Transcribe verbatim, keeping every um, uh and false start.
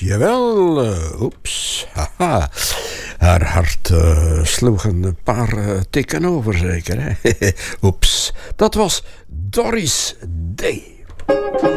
Jawel, uh, oeps, haha. Haar hart uh, sloeg een paar uh, tikken over, zeker. Hè? Oeps, dat was Doris Day.